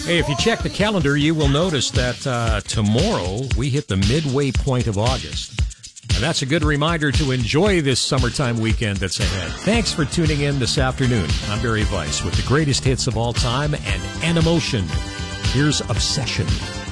Hey, if you check the calendar, you will notice that tomorrow we hit the midway point of August. And that's a good reminder to enjoy this summertime weekend that's ahead. Thanks for tuning in this afternoon. I'm Barry Weiss with the greatest hits of all time and An Emotion. Here's Obsession.